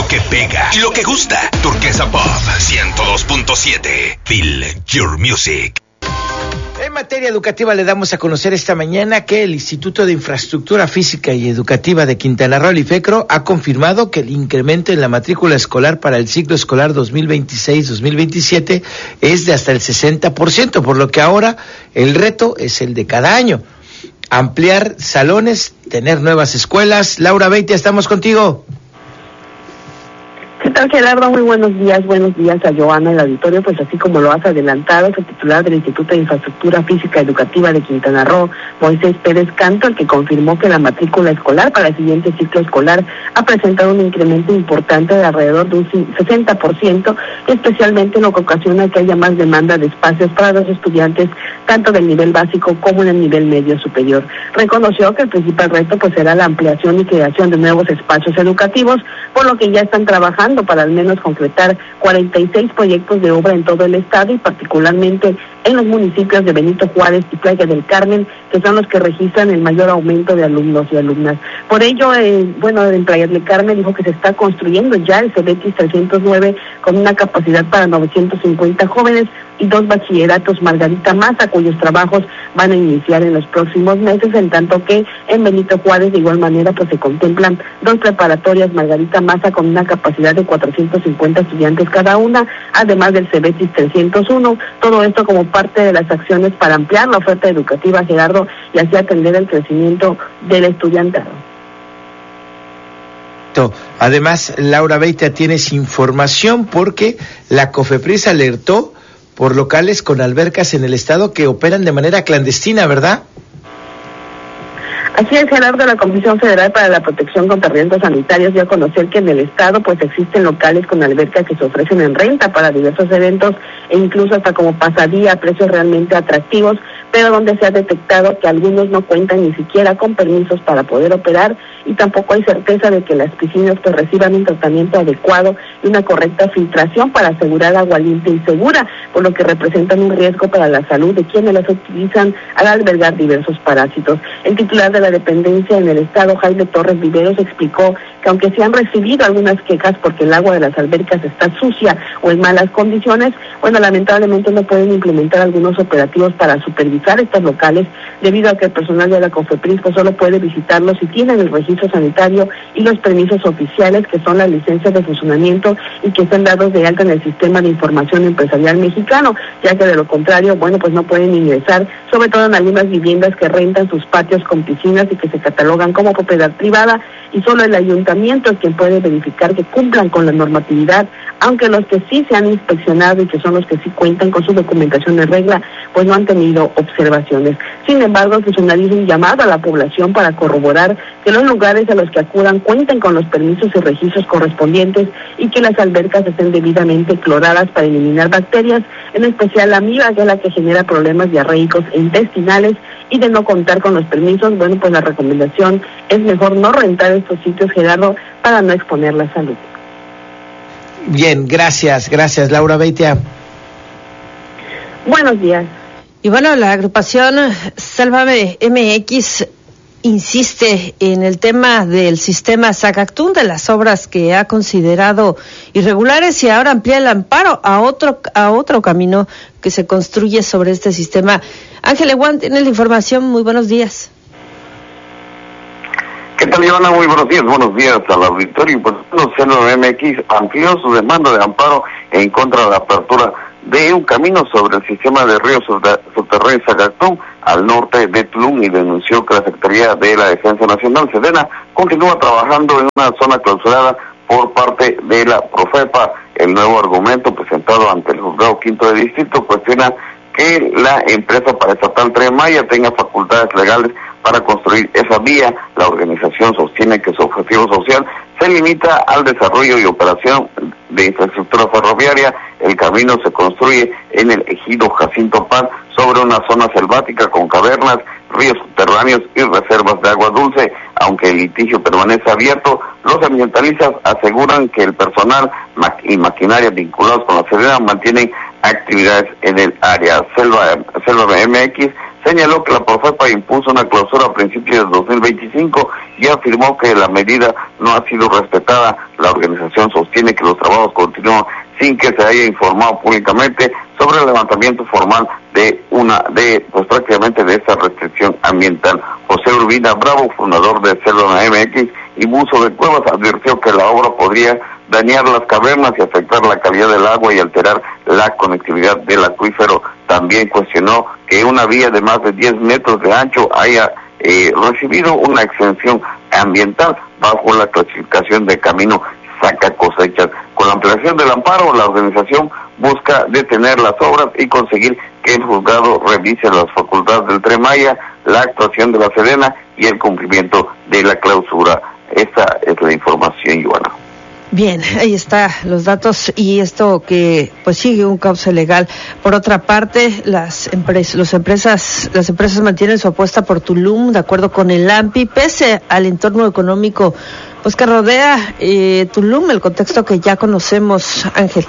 Lo que pega y lo que gusta. Turquesa Pop 102.7. Feel your music. En materia educativa le damos a conocer esta mañana que el Instituto de Infraestructura Física y Educativa de Quintana Roo, el IFECRO, ha confirmado que el incremento en la matrícula escolar para el ciclo escolar 2026-2027 es de hasta el 60%, por lo que ahora el reto es el de cada año. Ampliar salones, tener nuevas escuelas. Laura Beitia, estamos contigo. ¿Qué tal, Gerardo? Muy buenos días a Joana, el auditorio. Pues así como lo has adelantado, es el titular del Instituto de Infraestructura Física Educativa de Quintana Roo, Moisés Pérez Canto, el que confirmó que la matrícula escolar para el siguiente ciclo escolar ha presentado un incremento importante de alrededor de un 60%, especialmente lo que ocasiona que haya más demanda de espacios para los estudiantes, tanto del nivel básico como en el nivel medio superior. Reconoció que el principal reto pues será la ampliación y creación de nuevos espacios educativos, por lo que ya están trabajando para al menos concretar 46 proyectos de obra en todo el estado y particularmente en los municipios de Benito Juárez y Playa del Carmen, que son los que registran el mayor aumento de alumnos y alumnas. Por ello, en Playa del Carmen dijo que se está construyendo ya el CEBETIS 309 con una capacidad para 950 jóvenes y 2 bachilleratos Margarita Maza, cuyos trabajos van a iniciar en los próximos meses, en tanto que en Benito Juárez de igual manera pues se contemplan 2 preparatorias Margarita Maza con una capacidad de 450 estudiantes cada una, además del CEBETIS 301, todo esto como parte de las acciones para ampliar la oferta educativa, Gerardo, y así atender el crecimiento del estudiantado. Además, Laura Beitia, tienes información porque la COFEPRIS alertó por locales con albercas en el estado que operan de manera clandestina, ¿verdad? Así es, Gerardo. La Comisión Federal para la Protección contra Riesgos Sanitarios dio a conocer que en el estado pues existen locales con albercas que se ofrecen en renta para diversos eventos e incluso hasta como pasadía a precios realmente atractivos, pero donde se ha detectado que algunos no cuentan ni siquiera con permisos para poder operar y tampoco hay certeza de que las piscinas pues reciban un tratamiento adecuado y una correcta filtración para asegurar agua limpia y segura, por lo que representan un riesgo para la salud de quienes las utilizan al albergar diversos parásitos. El titular de la dependencia en el estado, Jaime Torres Viveros, explicó que aunque se han recibido algunas quejas porque el agua de las albercas está sucia o en malas condiciones, lamentablemente no pueden implementar algunos operativos para supervisar estos locales debido a que el personal de la COFEPRIS pues solo puede visitarlos si tienen el registro sanitario y los permisos oficiales, que son las licencias de funcionamiento y que están dados de alta en el Sistema de Información Empresarial Mexicano, ya que de lo contrario, pues no pueden ingresar, sobre todo en algunas viviendas que rentan sus patios con piscinas y que se catalogan como propiedad privada, y solo el ayuntamiento es quien puede verificar que cumplan con la normatividad, aunque los que sí se han inspeccionado y que son los que sí cuentan con su documentación en regla, pues no han tenido observaciones. Sin embargo, el funcionario hizo un llamado a la población para corroborar que los lugares a los que acudan cuenten con los permisos y registros correspondientes y que las albercas estén debidamente cloradas para eliminar bacterias, en especial la amiba, que es la que genera problemas diarreicos e intestinales, y de no contar con los permisos, pues la recomendación es mejor no rentar estos sitios, Gerardo, para no exponer la salud. Bien, gracias, Laura Beitia. Buenos días. Y la agrupación Sálvame MX insiste en el tema del sistema Zacactún, de las obras que ha considerado irregulares, y ahora amplía el amparo a otro camino que se construye sobre este sistema. Ángel Eguán, tiene la información. Muy buenos días. ¿Qué tal, Ivana? Muy buenos días al auditorio. Pues el MX amplió su demanda de amparo en contra de la apertura de un camino sobre el sistema de ríos subterráneos Zacactún al norte de Tulum, y denunció que la Secretaría de la Defensa Nacional, Sedena, continúa trabajando en una zona clausurada por parte de la Profepa. El nuevo argumento presentado ante el Juzgado Quinto de Distrito cuestiona que la empresa paraestatal Tren Maya tenga facultades legales para construir esa vía. La organización sostiene que su objetivo social se limita al desarrollo y operación de infraestructura ferroviaria. El camino se construye en el ejido Jacinto Paz, sobre una zona selvática con cavernas, ríos subterráneos y reservas de agua dulce. Aunque el litigio permanece abierto, los ambientalistas aseguran que el personal y maquinaria vinculados con la Sedena mantienen actividades en el área. Selva MX señaló que la Profepa impuso una clausura a principios de 2025 y afirmó que la medida no ha sido respetada. La organización sostiene que los trabajos continúan sin que se haya informado públicamente sobre el levantamiento formal prácticamente de esta restricción ambiental. José Urbina Bravo, fundador de Selva MX y Buzo de Cuevas, advirtió que la obra podría dañar las cavernas y afectar la calidad del agua y alterar la conectividad del acuífero. También cuestionó que una vía de más de 10 metros de ancho haya recibido una exención ambiental bajo la clasificación de camino saca cosechas. Con la ampliación del amparo, la organización busca detener las obras y conseguir que el juzgado revise las facultades del Tren Maya, la actuación de la Sedena y el cumplimiento de la clausura. Esa es la información, Joana. Bien, ahí está los datos y esto que pues sigue un cauce legal. Por otra parte, las empresas mantienen su apuesta por Tulum, de acuerdo con el AMPI, pese al entorno económico pues que rodea Tulum, el contexto que ya conocemos, Ángel.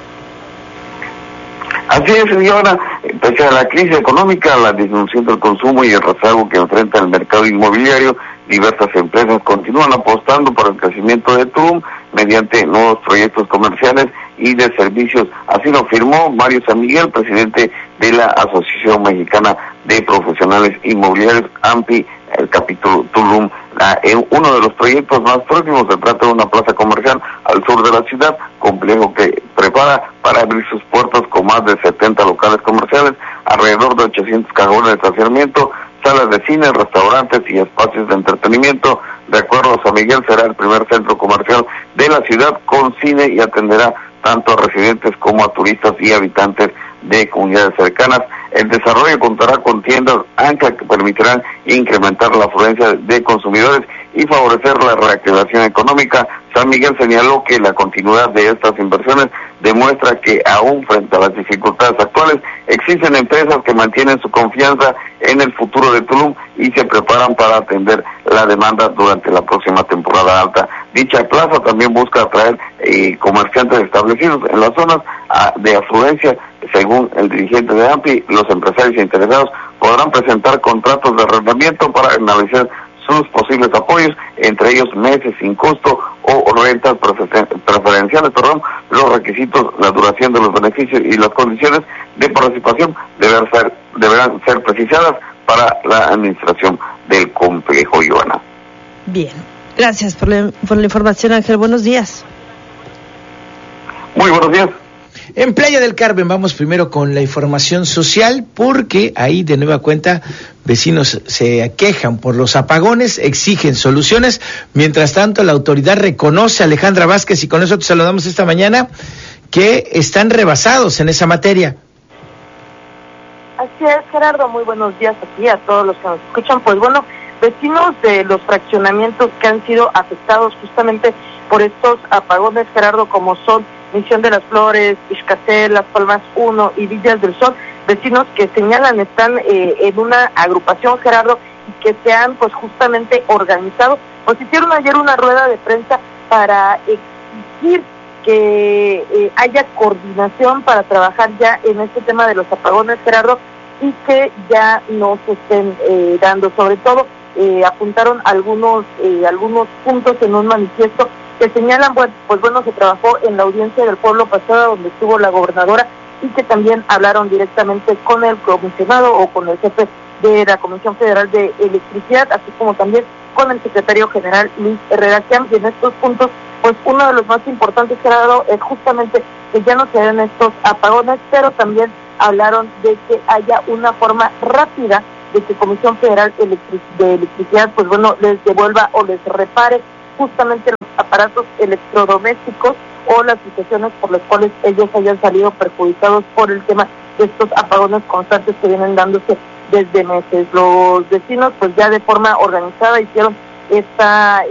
Así es, señora. Pese a la crisis económica, la disminución del consumo y el rezago que enfrenta el mercado inmobiliario, diversas empresas continúan apostando por el crecimiento de Tulum mediante nuevos proyectos comerciales y de servicios. Así lo afirmó Mario San Miguel, presidente de la Asociación Mexicana de Profesionales Inmobiliarios, AMPI, el capítulo Tulum. Uno de los proyectos más próximos se trata de una plaza comercial al sur de la ciudad, complejo que prepara para abrir sus puertas con más de 70 locales comerciales, alrededor de 800 cajones de estacionamiento, salas de cine, restaurantes y espacios de entretenimiento. De acuerdo a San Miguel, será el primer centro comercial de la ciudad con cine y atenderá tanto a residentes como a turistas y habitantes de comunidades cercanas. El desarrollo contará con tiendas ancla que permitirán incrementar la afluencia de consumidores y favorecer la reactivación económica. San Miguel señaló que la continuidad de estas inversiones demuestra que aún frente a las dificultades actuales existen empresas que mantienen su confianza en el futuro de Tulum y se preparan para atender la demanda durante la próxima temporada alta. Dicha plaza también busca atraer comerciantes establecidos en las zonas de afluencia. Según el dirigente de AMPI, los empresarios interesados podrán presentar contratos de arrendamiento para analizar sus posibles apoyos, entre ellos meses sin costo o rentas preferenciales. Los requisitos, la duración de los beneficios y las condiciones de participación deberán ser precisadas para la administración del complejo, Joana. Bien, gracias por la información, Ángel. Buenos días. Muy buenos días. En Playa del Carmen vamos primero con la información social, porque ahí de nueva cuenta vecinos se quejan por los apagones, exigen soluciones. Mientras tanto, la autoridad reconoce, Alejandra Vázquez, y con eso te saludamos esta mañana, que están rebasados en esa materia. Así es, Gerardo, muy buenos días a ti, a todos los que nos escuchan. Pues bueno, vecinos de los fraccionamientos que han sido afectados justamente por estos apagones, Gerardo, como son Misión de las Flores, Ixcacel, Las Palmas 1 y Villas del Sol, vecinos que señalan están en una agrupación, Gerardo, y que se han pues justamente organizado, pues hicieron ayer una rueda de prensa para exigir que haya coordinación para trabajar ya en este tema de los apagones, Gerardo, y que ya no se estén dando. Sobre todo apuntaron algunos puntos en un manifiesto que señalan, pues bueno, se trabajó en la audiencia del pueblo pasada donde estuvo la gobernadora, y que también hablaron directamente con el comisionado o con el jefe de la Comisión Federal de Electricidad, así como también con el secretario general Luis Herrera Camp. Y en estos puntos, pues uno de los más importantes, Gerardo, es justamente que ya no se den estos apagones, pero también hablaron de que haya una forma rápida de que Comisión Federal de Electricidad, pues bueno, les devuelva o les repare justamente los aparatos electrodomésticos o las situaciones por las cuales ellos hayan salido perjudicados por el tema de estos apagones constantes que vienen dándose desde meses. Los vecinos pues ya de forma organizada hicieron esta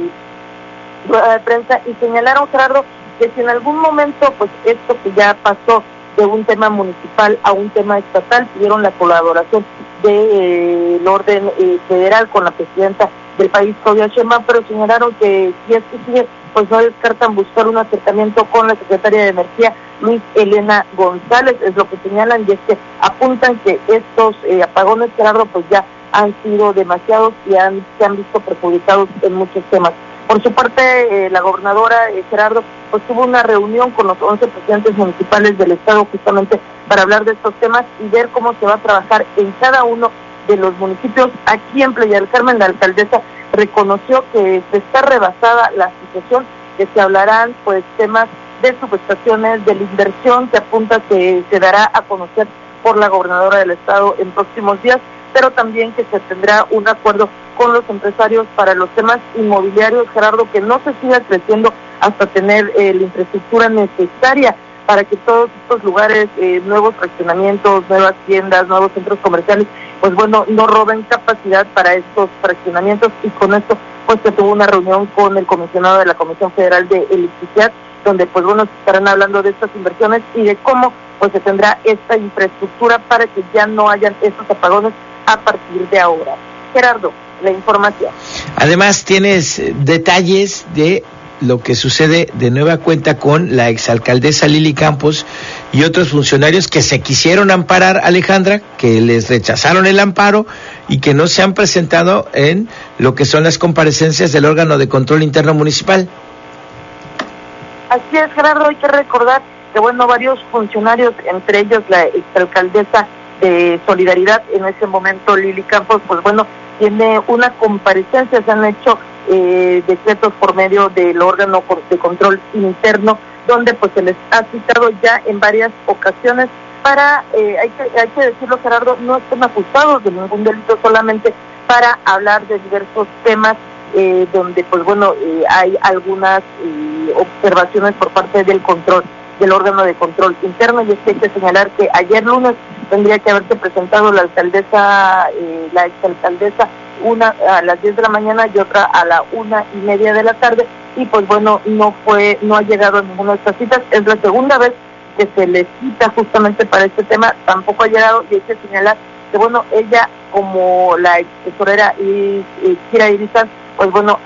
rueda de prensa y señalaron, Gerardo, que si en algún momento pues esto que ya pasó de un tema municipal a un tema estatal, pidieron la colaboración del orden federal con la presidenta del país, Claudia Sheinbaum, pero señalaron que si es que sigue, pues no descartan buscar un acercamiento con la secretaria de Energía, Luis Elena González, es lo que señalan, y es que apuntan que estos apagones, Gerardo, pues ya han sido demasiados y se han visto perjudicados en muchos temas. Por su parte, la gobernadora Gerardo, pues tuvo una reunión con los 11 presidentes municipales del estado justamente para hablar de estos temas y ver cómo se va a trabajar en cada uno de los municipios. Aquí en Playa del Carmen, la alcaldesa reconoció que está rebasada la situación, que se hablarán pues temas de subestaciones, de la inversión que apunta que se dará a conocer por la gobernadora del estado en próximos días, pero también que se tendrá un acuerdo con los empresarios para los temas inmobiliarios, Gerardo, que no se siga creciendo hasta tener la infraestructura necesaria para que todos estos lugares, nuevos fraccionamientos, nuevas tiendas, nuevos centros comerciales, pues bueno, no roben capacidad para estos fraccionamientos. Y con esto pues se tuvo una reunión con el comisionado de la Comisión Federal de Electricidad, donde pues bueno, se estarán hablando de estas inversiones y de cómo pues se tendrá esta infraestructura para que ya no hayan estos apagones a partir de ahora. Gerardo, la información. Además, tienes detalles de lo que sucede de nueva cuenta con la exalcaldesa Lili Campos y otros funcionarios que se quisieron amparar, Alejandra, que les rechazaron el amparo y que no se han presentado en lo que son las comparecencias del órgano de control interno municipal. Así es, Gerardo, hay que recordar que bueno, varios funcionarios, entre ellos la exalcaldesa de Solidaridad en ese momento, Lili Campos, pues bueno, tiene una comparecencia, se han hecho decretos por medio del órgano de control interno, donde pues se les ha citado ya en varias ocasiones para, hay que decirlo, Gerardo, no están acusados de ningún delito, solamente para hablar de diversos temas, donde pues bueno, hay algunas observaciones por parte del órgano de control interno, y es que hay que señalar que ayer lunes tendría que haberse presentado la exalcaldesa, una a las 10 de la mañana y otra a la 1:30 de la tarde, y pues bueno, no ha llegado a ninguna de estas citas. Es la segunda vez que se le cita justamente para este tema, tampoco ha llegado, y hay que señalar que bueno, ella como la ex tesorera Kira Irizar, pues bueno,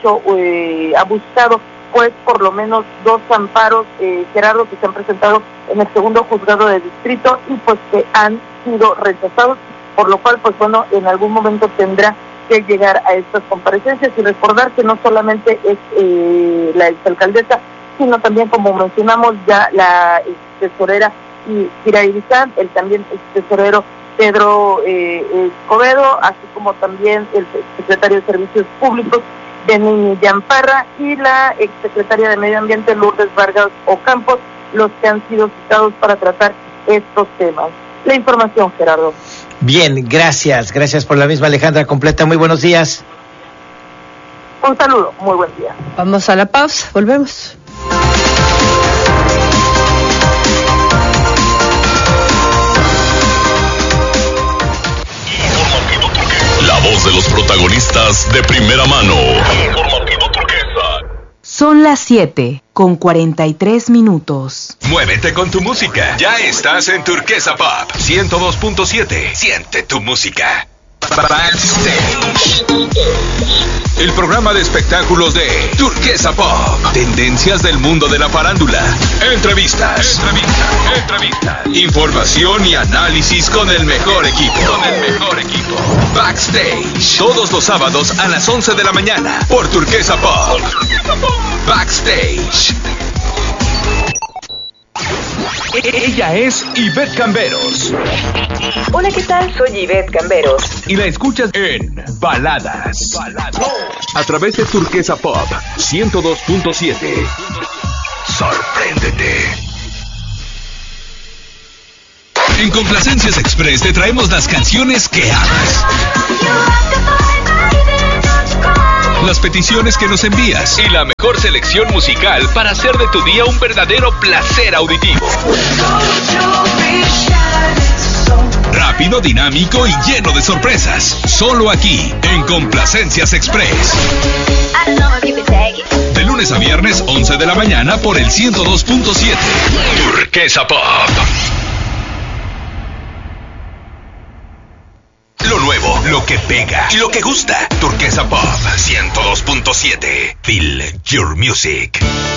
ha buscado pues por lo menos 2 amparos, Gerardo, que se han presentado en el segundo juzgado de distrito y pues que han sido rechazados, por lo cual pues bueno, en algún momento tendrá que llegar a estas comparecencias. Y recordar que no solamente es la exalcaldesa, sino también, como mencionamos, ya la tesorera Kira Irizar, el también tesorero Pedro Escobedo, así como también el secretario de Servicios Públicos Denis Millán Parra y la exsecretaria de Medio Ambiente Lourdes Vargas Ocampos, los que han sido citados para tratar estos temas. La información, Gerardo. Bien, gracias por la misma, Alejandra Completa, muy buenos días. Un saludo, muy buen día. Vamos a la pausa, volvemos. La voz de los protagonistas de primera mano. Informativo Turquesa. Son las 7:43. Muévete con tu música. Ya estás en Turquesa Pop 102.7. Siente tu música. Backstage. El programa de espectáculos de Turquesa Pop. Tendencias del mundo de la farándula. Entrevistas. Información y análisis con el mejor equipo. Backstage. Todos los sábados a las 11 de la mañana por Turquesa Pop. Backstage. Ella es Ivette Camberos. Hola, ¿qué tal? Soy Ivette Camberos. Y la escuchas en Baladas. A través de Turquesa Pop 102.7. Sorpréndete. En Complacencias Express te traemos las canciones que amas. Las peticiones que nos envías y la mejor selección musical para hacer de tu día un verdadero placer auditivo. Rápido, dinámico y lleno de sorpresas. Solo aquí, en Complacencias Express. De lunes a viernes, 11 de la mañana por el 102.7. Turquesa Pop. Lo nuevo, lo que pega y lo que gusta. Turquesa Pop 102.7. Feel your music.